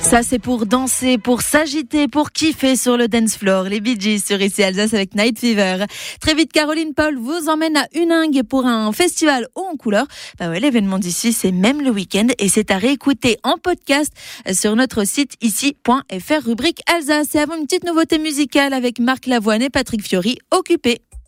Ça, c'est pour danser, pour s'agiter, pour kiffer sur le dance floor. Les Bee Gees sur ici Alsace avec Night Fever. Très vite, Caroline Paul vous emmène à Huningue pour un festival haut en couleur. Bah ouais, l'événement d'ici, c'est même le week-end et c'est à réécouter en podcast sur notre site ici.fr rubrique Alsace. Et avant une petite nouveauté musicale avec Marc Lavoine et Patrick Fiori, Occupé.